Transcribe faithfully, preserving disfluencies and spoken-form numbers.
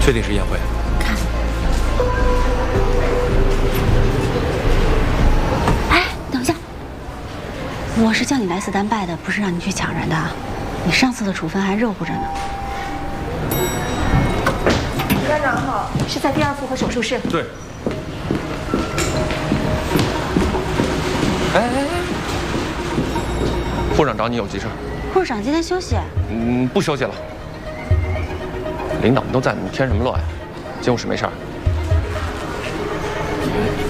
确定是宴会？ 看。哎，等一下，我是叫你来 stand by 的，不是让你去抢人的。你上次的处分还热乎着呢。 班长好，是在第二复合手术室。 对。哎哎哎！部长找你有急事。 部长今天休息。 嗯，不休息了。领导们都在，你添什么乱呀？监护室没事儿。